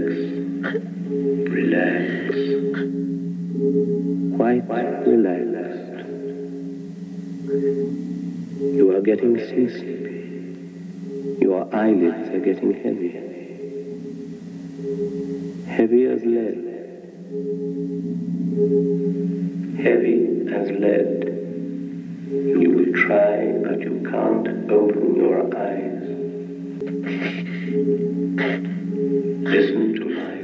Relax. Quite relaxed. You are getting sleepy. Your eyelids are getting heavy. Heavy as lead. Heavy as lead. You will try, but you can't open your eyes. Listen to my